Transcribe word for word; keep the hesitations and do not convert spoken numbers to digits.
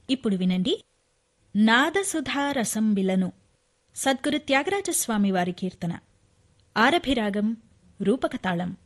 ఇప్పుడు వినండి నాదసుధారసం విలను సద్గురు త్యాగరాజస్వామి వారి కీర్తన. ఆరభిరాగం రూపకతాళం.